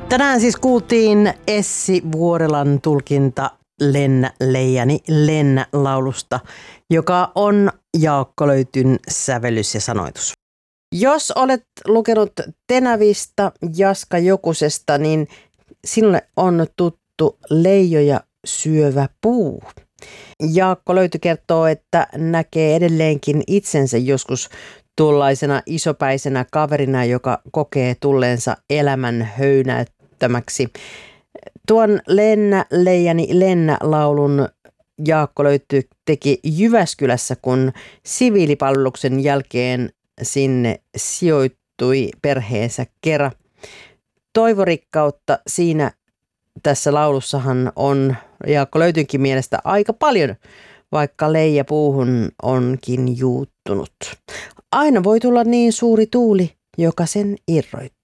Tänään siis kuultiin Essi Vuorelan tulkinta Lennä Leijani Lennä laulusta, joka on Jaakko Löytyn sävellys ja sanoitus. Jos olet lukenut Tenavista Jaska Jokusesta, niin sinulle on tuttu Leijoja syövä puu. Jaakko Löyty kertoo, että näkee edelleenkin itsensä joskus tuollaisena isopäisenä kaverina, joka kokee tulleensa elämän höynäyttämäksi. Tuon Lennä Leijani Lennä laulun Jaakko Löyty teki Jyväskylässä, kun siviilipalveluksen jälkeen sinne sijoittui perheensä kerran. Toivorikkautta siinä tässä laulussahan on Jaakko Löytynkin mielestä aika paljon, vaikka leija puuhun onkin juuttunut. Aina voi tulla niin suuri tuuli, joka sen irroittaa.